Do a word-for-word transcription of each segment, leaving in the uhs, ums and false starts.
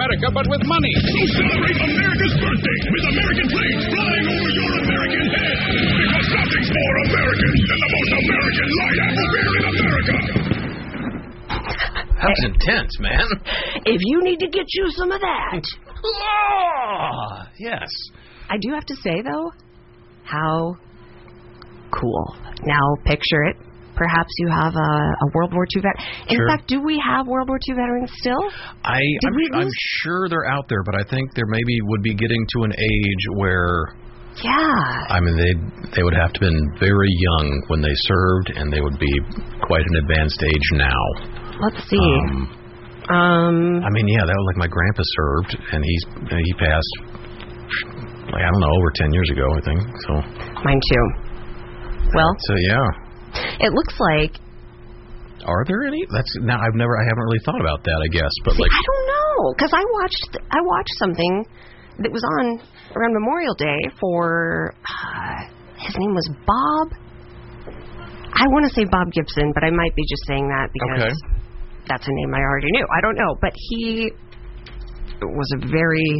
America, but with money. So celebrate America's birthday with American planes flying over your American head. Because nothing's more American than the most American light apple beer in America. That was intense, man. If you need to get you some of that. Oh, yes. I do have to say, though, how cool. Now, picture it. Perhaps you have a, a World War Two veteran. In Sure. fact, do we have World War Two veterans still? I, I'm, we lose- I'm sure they're out there, but I think there maybe would be getting to an age where... Yeah. I mean, they they would have to have been very young when they served, and they would be quite an advanced age now. Let's see. Um, um, I mean, yeah, that was like my grandpa served, and he's he passed, like, I don't know, over ten years ago, I think. So. Mine too. Well. So yeah. It looks like. Are there any? That's now I've never I haven't really thought about that. I guess, but see, like I don't know, because I watched I watched something that was on around Memorial Day for uh, his name was Bob. I want to say Bob Gibson, but I might be just saying that because okay. that's a name I already knew. I don't know, but he was a very.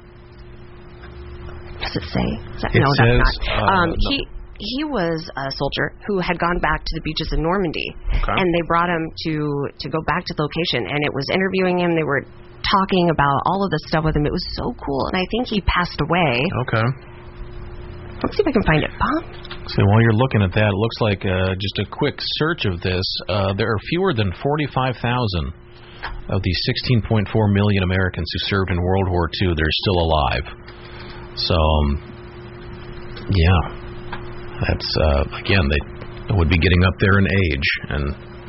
Does it say? Is that, it no, says, that's not. Uh, um, no. He. He was a soldier who had gone back to the beaches in Normandy, okay. and they brought him to, to go back to the location, and it was interviewing him. They were talking about all of this stuff with him. It was so cool, and I think he passed away. Okay. Let's see if I can find it, Bob. So while you're looking at that, it looks like uh, just a quick search of this. Uh, there are fewer than forty-five thousand of the sixteen point four million Americans who served in World War Two that are still alive. So, um, yeah. That's, uh, again, they would be getting up there in age, and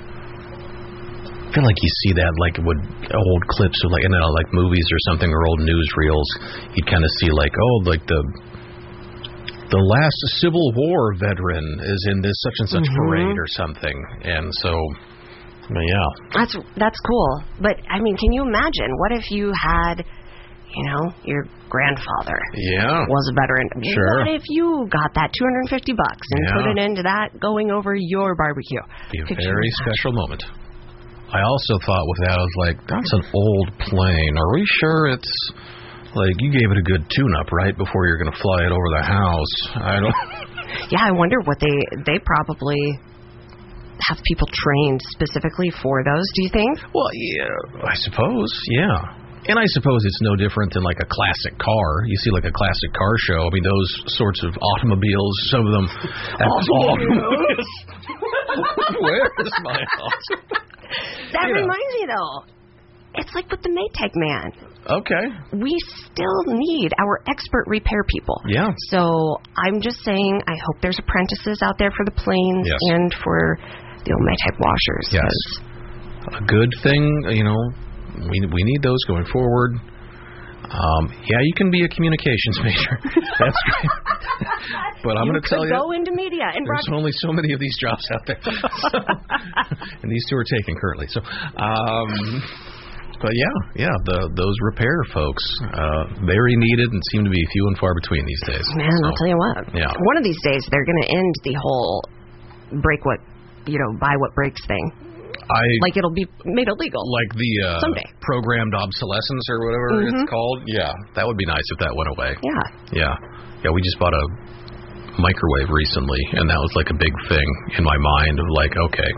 I feel like you see that, like, with old clips of, like, you know, like movies or something, or old newsreels, you'd kind of see, like, oh, like, the the last Civil War veteran is in this such and such mm-hmm. parade or something, and so, yeah. That's, that's cool, but, I mean, can you imagine, what if you had, you know, your grandfather yeah. was a veteran. Sure. What if you got that two hundred fifty bucks and yeah. put it into that going over your barbecue? Be a Could very special moment. I also thought with that, I was like, that's an old plane. Are we sure it's, like, you gave it a good tune-up, right, before you're going to fly it over the house? I don't... Yeah, I wonder what they, they probably have people trained specifically for those, do you think? Well, yeah, I suppose, yeah. And I suppose it's no different than, like, a classic car. You see, like, a classic car show. I mean, those sorts of automobiles, some of them... Automobiles? Where's my house? That you reminds know. me, though. It's like with the Maytag man. Okay. We still need our expert repair people. Yeah. So I'm just saying, I hope there's apprentices out there for the planes yes. and for the old Maytag washers. Yes. A good thing, you know... We we need those going forward. Um, yeah, you can be a communications major. That's great. But I'm going to tell you, go into media and there's broad- only so many of these jobs out there, so, and these two are taken currently. So, um, but yeah, yeah, the those repair folks, uh, very needed and seem to be few and far between these days. Man, so, I'll tell you what. Yeah. One of these days, they're going to end the whole break what, you know, buy what breaks thing. I, like it'll be made illegal. Like the uh, someday. Programmed obsolescence or whatever mm-hmm. it's called. Yeah, that would be nice if that went away. Yeah. Yeah. Yeah, we just bought a microwave recently, and that was like a big thing in my mind of like, okay.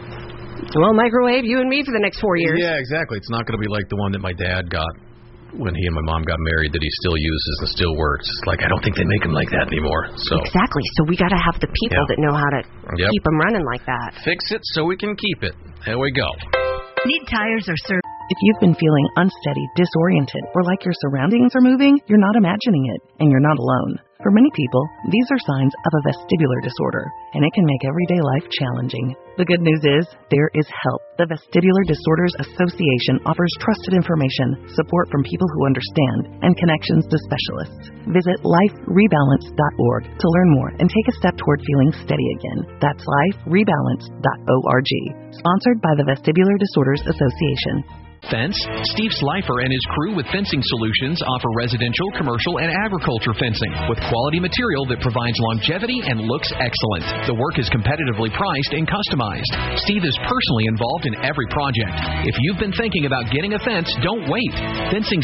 Well, microwave, you and me for the next four years. Yeah, exactly. It's not going to be like the one that my dad got when he and my mom got married that he still uses and still works. It's like, I don't think they make them like that anymore. So Exactly. So we got to have the people yeah. that know how to yep. keep them running like that. Fix it so we can keep it. There we go. Need tires or service? If you've been feeling unsteady, disoriented, or like your surroundings are moving, you're not imagining it, and you're not alone. For many people, these are signs of a vestibular disorder, and it can make everyday life challenging. The good news is, there is help. The Vestibular Disorders Association offers trusted information, support from people who understand, and connections to specialists. Visit life rebalance dot org to learn more and take a step toward feeling steady again. That's life rebalance dot org. Sponsored by the Vestibular Disorders Association. Fence? Steve Slifer and his crew with Fencing Solutions offer residential, commercial, and agriculture fencing with quality material that provides longevity and looks excellent. The work is competitively priced and customized. Steve is personally involved in every project. If you've been thinking about getting a fence, don't wait. Fencing